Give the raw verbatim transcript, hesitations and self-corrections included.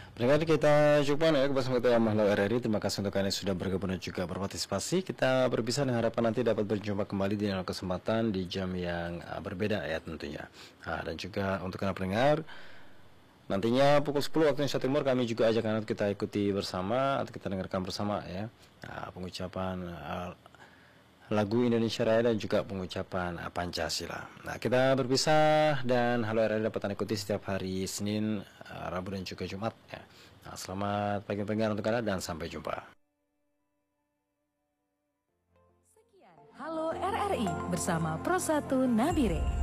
Pendengar kita jumpa ya bersama kita Mahlo R R I. Terima kasih untuk kalian yang sudah bergabung dan juga berpartisipasi. Kita berpisah dan harapan nanti dapat berjumpa kembali di dalam kesempatan di jam yang uh, berbeda ya tentunya. Nah, dan juga untuk kalian pendengar, nantinya pukul sepuluh waktu Indonesia Timur kami juga ajak anda kita ikuti bersama atau kita dengarkan bersama ya. Nah, pengucapan uh, lagu Indonesia Raya dan juga pengucapan uh, Pancasila. Nah, kita berpisah dan Halo R R I dapat anda ikuti setiap hari Senin, uh, Rabu dan juga Jumat ya. Nah, selamat pagi pendengar untuk anda dan sampai jumpa. Sekian Halo R R I bersama Pro satu Nabire.